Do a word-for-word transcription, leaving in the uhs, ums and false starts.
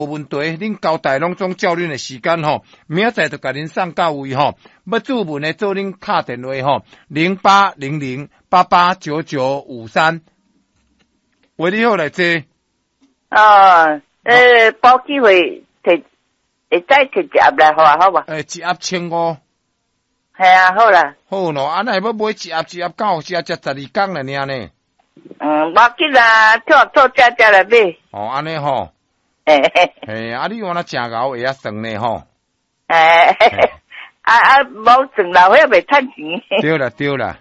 问题，恁交代拢总照恁的时间吼，明仔载就甲恁送到位吼。要注文的做恁敲电话吼，零八零零八八九九五三。喂，你好来坐。 哦，呃，包机会摕，会再摕一盒来好啊，好吧？ 诶，一盒千五。 系啊，好啦。 好咯，安尼要买一盒一盒到时啊，才十二工了呢呢。 嗯，无紧啦，做做食食来买。 哦，安尼吼。 嘿嘿。 嘿，啊，你看那真牛会晓算呢吼。 诶，啊啊，无算老伙袂趁钱。 对啦对啦。